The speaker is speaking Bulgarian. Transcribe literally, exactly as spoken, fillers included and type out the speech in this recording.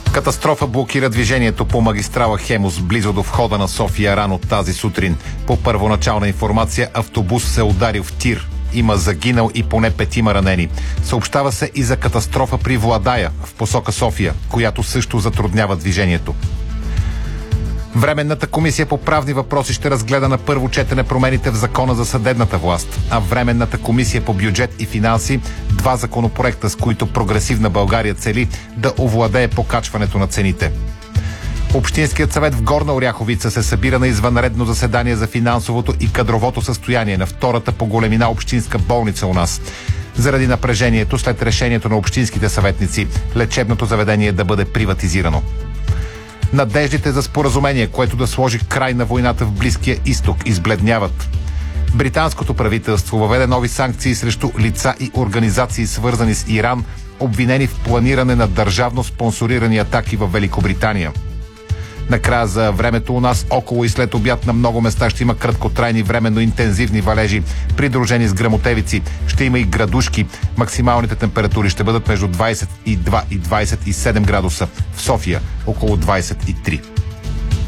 Катастрофа блокира движението по магистрала Хемус, близо до входа на София рано тази сутрин. По първоначална информация, автобус се ударил в тир. Има загинал и поне петима ранени. Съобщава се и за катастрофа при Владая, в посока София, която също затруднява движението. Временната комисия по правни въпроси ще разгледа на първо четене промените в Закона за съдебната власт, а Временната комисия по бюджет и финанси два законопроекта, с които Прогресивна България цели да овладее покачването на цените. Общинският съвет в Горна Оряховица се събира на извънредно заседание за финансовото и кадровото състояние на втората по големина общинска болница у нас. Заради напрежението след решението на общинските съветници, лечебното заведение да бъде приватизирано. Надеждите за споразумение, което да сложи край на войната в Близкия изток, избледняват. Британското правителство въведе нови санкции срещу лица и организации, свързани с Иран, обвинени в планиране на държавно спонсорирани атаки в Великобритания. Накрая за времето у нас около и след обяд на много места ще има краткотрайни временно интензивни валежи, придружени с гръмотевици. Ще има и градушки. Максималните температури ще бъдат между двадесет и два и двадесет и седем градуса. В София около двадесет и три.